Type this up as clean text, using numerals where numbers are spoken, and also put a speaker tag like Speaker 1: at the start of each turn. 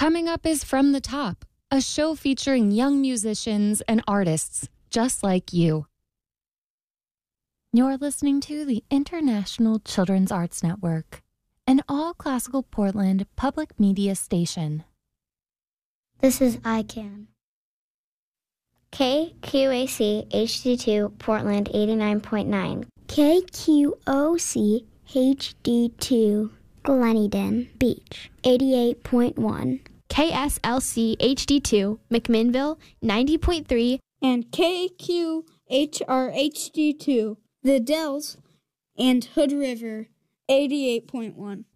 Speaker 1: Coming up is From the Top, a show featuring young musicians and artists just like you. You're listening to the International Children's Arts Network, an all-classical Portland public media station.
Speaker 2: This is ICANN. KQAC HD2 Portland 89.9. KQOC HD2 Gleneden Beach 88.1.
Speaker 3: KSLC HD2 McMinnville 90.3.
Speaker 4: And KQHR HD2 The Dells and Hood River 88.1.